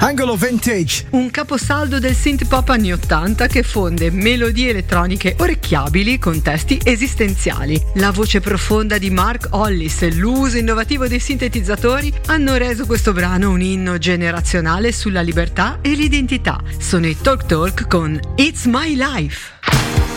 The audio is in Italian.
Angolo Vintage, un caposaldo del synth pop anni 80 che fonde melodie elettroniche orecchiabili con testi esistenziali. La voce profonda di Mark Hollis e l'uso innovativo dei sintetizzatori hanno reso questo brano un inno generazionale sulla libertà e l'identità. Sono i Talk Talk con It's My Life.